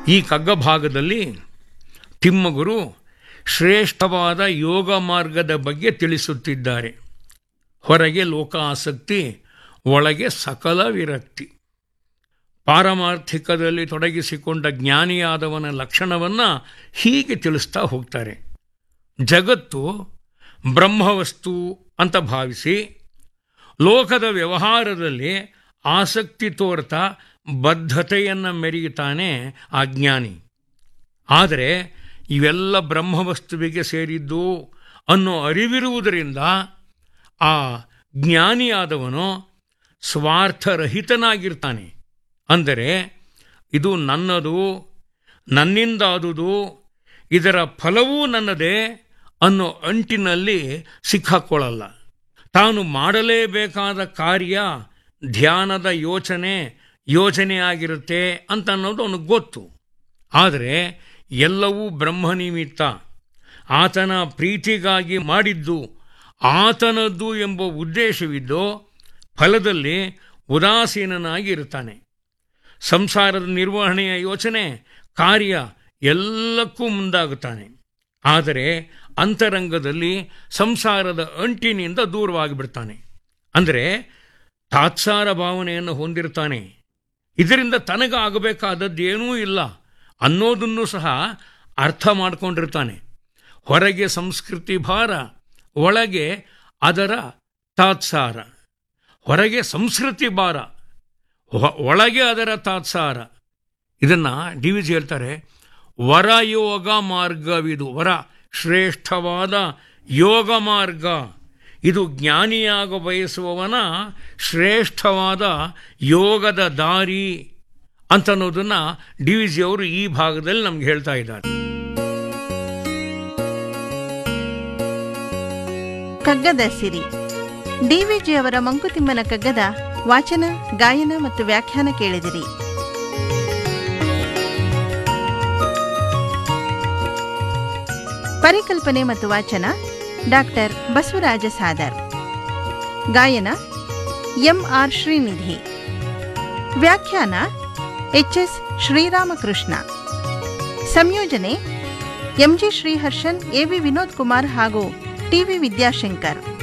ಈ ಕಗ್ಗ ಭಾಗದಲ್ಲಿ ತಿಮ್ಮಗುರು ಶ್ರೇಷ್ಠವಾದ ಯೋಗ ಮಾರ್ಗದ ಬಗ್ಗೆ ತಿಳಿಸುತ್ತಿದ್ದಾರೆ. ಹೊರಗೆ ಲೋಕಾಸಕ್ತಿ, ಒಳಗೆ ಸಕಲ ವಿರಕ್ತಿ. ಪಾರಮಾರ್ಥಿಕದಲ್ಲಿ ತೊಡಗಿಸಿಕೊಂಡ ಜ್ಞಾನಿಯಾದವನ ಲಕ್ಷಣವನ್ನು ಹೀಗೆ ತಿಳಿಸ್ತಾ ಹೋಗ್ತಾರೆ. ಜಗತ್ತು ಬ್ರಹ್ಮವಸ್ತು ಅಂತ ಭಾವಿಸಿ ಲೋಕದ ವ್ಯವಹಾರದಲ್ಲಿ ಆಸಕ್ತಿ ತೋರ್ತಾ ಬದ್ಧತೆಯನ್ನು ಮೆರೆಯುತ್ತಾನೆ ಆ ಜ್ಞಾನಿ. ಆದರೆ ಇವೆಲ್ಲ ಬ್ರಹ್ಮವಸ್ತುವಿಗೆ ಸೇರಿದ್ದು ಅನ್ನೋ ಅರಿವಿರುವುದರಿಂದ ಆ ಜ್ಞಾನಿಯಾದವನು ಸ್ವಾರ್ಥರಹಿತನಾಗಿರ್ತಾನೆ. ಅಂದರೆ ಇದು ನನ್ನದು, ನನ್ನಿಂದಾದುದು, ಇದರ ಫಲವೂ ನನ್ನದೇ ಅನ್ನೋ ಅಂಟಿನಲ್ಲಿ ಸಿಕ್ಕಾಕೊಳ್ಳಲ್ಲ. ತಾನು ಮಾಡಲೇಬೇಕಾದ ಕಾರ್ಯ ಧ್ಯಾನದ ಯೋಚನೆಯಾಗಿರುತ್ತೆ ಅಂತ ಅನ್ನೋದು ಅವನಿಗೆ ಗೊತ್ತು. ಆದರೆ ಎಲ್ಲವೂ ಬ್ರಹ್ಮನಿಮಿತ್ತ, ಆತನ ಪ್ರೀತಿಗಾಗಿ ಮಾಡಿದ್ದು ಆತನದ್ದು ಎಂಬ ಉದ್ದೇಶವಿದ್ದು ಫಲದಲ್ಲಿ ಉದಾಸೀನನಾಗಿರ್ತಾನೆ. ಸಂಸಾರದ ನಿರ್ವಹಣೆಯ ಯೋಚನೆ, ಕಾರ್ಯ ಎಲ್ಲಕ್ಕೂ ಮುಂದಾಗುತ್ತಾನೆ. ಆದರೆ ಅಂತರಂಗದಲ್ಲಿ ಸಂಸಾರದ ಅಂಟಿನಿಂದ ದೂರವಾಗಿಬಿಡ್ತಾನೆ. ಅಂದರೆ ತಾತ್ಸಾರ ಭಾವನೆಯನ್ನು ಹೊಂದಿರ್ತಾನೆ. ಇದರಿಂದ ತನಗಾಗಬೇಕಾದದ್ದೇನೂ ಇಲ್ಲ ಅನ್ನೋದನ್ನು ಸಹ ಅರ್ಥ ಮಾಡಿಕೊಂಡಿರ್ತಾನೆ. ಹೊರಗೆ ಸಂಸ್ಕೃತಿ ಭಾರ, ಒಳಗೆ ಅದರ ತಾತ್ಸಾರ. ಹೊರಗೆ ಸಂಸ್ಕೃತಿ ಭಾರ, ಒಳಗೆ ಅದರ ತಾತ್ಸಾರ. ಇದನ್ನು ಡಿ ವಿ ಜಿ ಹೇಳ್ತಾರೆ, ವರಯೋಗ ಮಾರ್ಗವಿದು. ವರ ಶ್ರೇಷ್ಠವಾದ ಯೋಗ ಮಾರ್ಗ, ಇದು ಜ್ಞಾನಿಯಾಗ ಬಯಸುವವನ ಶ್ರೇಷ್ಠವಾದ ಯೋಗದ ದಾರಿ ಅಂತನ್ನೋದನ್ನು ಡಿ ವಿ ಜಿ ಅವರು ಈ ಭಾಗದಲ್ಲಿ ನಮ್ಗೆ ಹೇಳ್ತಾ ಇದ್ದಾರೆ. ಕಗ್ಗದ ಸಿರಿ. ಡಿವಿಜಿ ಅವರ ಮಂಕುತಿಮ್ಮನ ಕಗ್ಗದ ವಾಚನ, ಗಾಯನ ಮತ್ತು ವ್ಯಾಖ್ಯಾನ ಕೇಳಿದಿರಿ. ಪರಿಕಲ್ಪನೆ ಮತ್ತು ವಾಚನ ಡಾಕ್ಟರ್ ಬಸವರಾಜ ಸಾದರ್. ಗಾಯನ ಎಂಆರ್ ಶ್ರೀನಿಧಿ. ವ್ಯಾಖ್ಯಾನ ಎಚ್ಎಸ್ ಶ್ರೀರಾಮಕೃಷ್ಣ. ಸಂಯೋಜನೆ ಎಂಜಿ ಶ್ರೀಹರ್ಷನ್, ಎವಿ ವಿನೋದ್ ಕುಮಾರ್ ಹಾಗೂ ಟಿವಿ ವಿದ್ಯಾಶಂಕರ್.